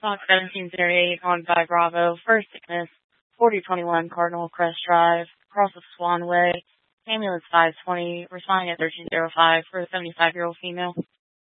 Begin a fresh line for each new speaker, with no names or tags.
Fox 1708 on 5 Bravo, first sickness, 4021 Cardinal Crest Drive, across of Swan Way, ambulance 520, responding at 1305 for a 75-year-old female.